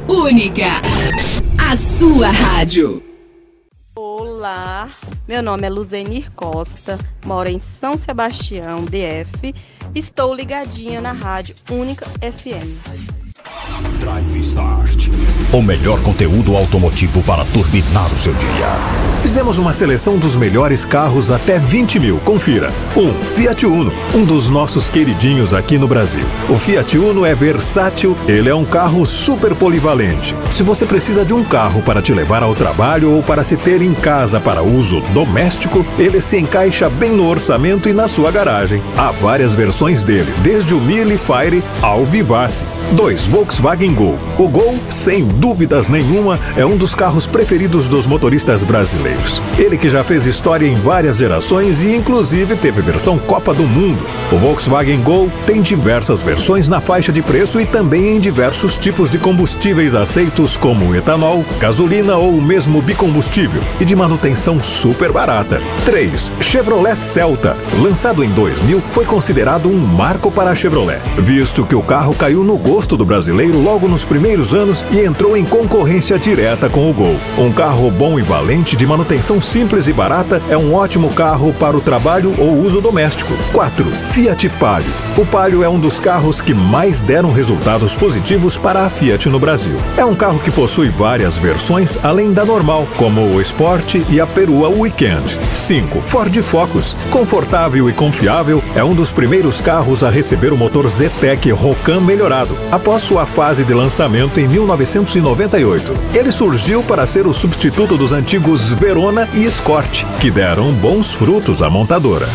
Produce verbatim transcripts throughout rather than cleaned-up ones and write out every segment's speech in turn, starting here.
Única, a sua rádio. Olá, meu nome é Luzenir Costa, moro em São Sebastião, D F. Estou ligadinha na rádio Única F M. Drive Start, o melhor conteúdo automotivo para turbinar o seu dia. Fizemos uma seleção dos melhores carros até vinte mil. Confira. um. Fiat Uno, um dos nossos queridinhos aqui no Brasil. O Fiat Uno é versátil, ele é um carro super polivalente. Se você precisa de um carro para te levar ao trabalho ou para se ter em casa para uso doméstico, ele se encaixa bem no orçamento e na sua garagem. Há várias versões dele, desde o Mille Fire ao Vivace. dois. Volkswagen Gol. O Gol, sem dúvidas nenhuma, é um dos carros preferidos dos motoristas brasileiros. Ele que já fez história em várias gerações e inclusive teve versão Copa do Mundo. O Volkswagen Gol tem diversas versões na faixa de preço e também em diversos tipos de combustíveis aceitos como etanol, gasolina ou mesmo bicombustível e de manutenção super barata. três. Chevrolet Celta. Lançado em dois mil, foi considerado um marco para a Chevrolet, visto que o carro caiu no gosto do brasileiro logo nos primeiros anos e entrou em concorrência direta com o Gol. Um carro bom e valente, de manutenção simples e barata, é um ótimo carro para o trabalho ou uso doméstico. quatro. Fiat Palio. O Palio é um dos carros que mais deram resultados positivos para a Fiat no Brasil. É um carro que possui várias versões além da normal, como o Sport e a Perua Weekend. cinco. Ford Focus. Confortável e confiável, é um dos primeiros carros a receber o motor Zetec Rocan melhorado, após sua fase de lançamento em mil novecentos e noventa e oito. Ele surgiu para ser o substituto dos antigos Verona e Escort, que deram bons frutos à montadora.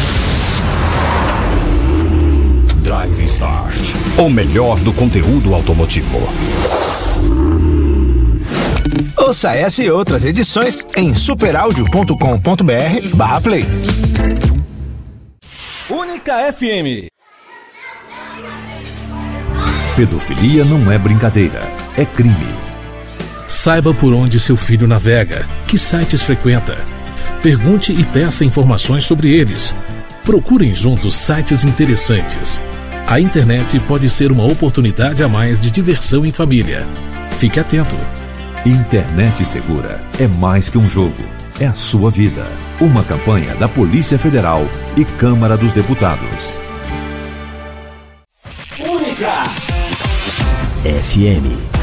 Drive Start, o melhor do conteúdo automotivo. Ouça essa e outras edições em superaudio ponto com ponto br barra play. Única F M. Pedofilia não é brincadeira, é crime. Saiba por onde seu filho navega, que sites frequenta. Pergunte e peça informações sobre eles. Procurem juntos sites interessantes. A internet pode ser uma oportunidade a mais de diversão em família. Fique atento. Internet segura é mais que um jogo, é a sua vida. Uma campanha da Polícia Federal e Câmara dos Deputados. Única F M.